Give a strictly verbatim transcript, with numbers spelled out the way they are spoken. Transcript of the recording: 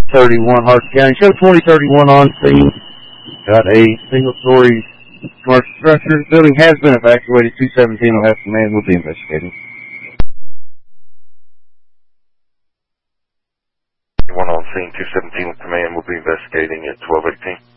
thirty-one, Hartson County. Show twenty thirty-one on scene. Got a single-story commercial structure. The building has been evacuated. two seventeen will have command. We'll be investigating. One on scene, two seventeen with command. We'll be investigating at twelve eighteen.